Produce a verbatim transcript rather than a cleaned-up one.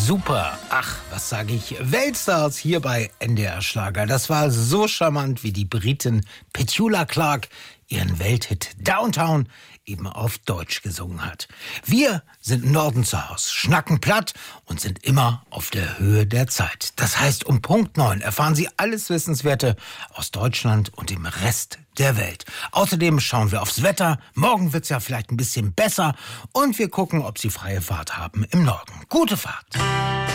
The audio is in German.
Super. Ach, was sage ich? Weltstars hier bei N D R Schlager. Das war so charmant, wie die Britin Petula Clark ihren Welthit Downtown eben auf Deutsch gesungen hat. Wir sind im Norden zu Hause, schnacken platt und sind immer auf der Höhe der Zeit. Das heißt, um Punkt neun erfahren Sie alles Wissenswerte aus Deutschland und dem Rest der Welt. Außerdem schauen wir aufs Wetter. Morgen wird's ja vielleicht ein bisschen besser. Und wir gucken, ob Sie freie Fahrt haben im Norden. Gute Fahrt!